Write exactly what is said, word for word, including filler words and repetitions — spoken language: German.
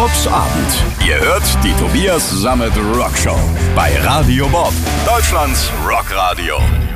Bobs Abend. Ihr hört die Tobias Sammet Rockshow bei Radio Bob, Deutschlands Rockradio.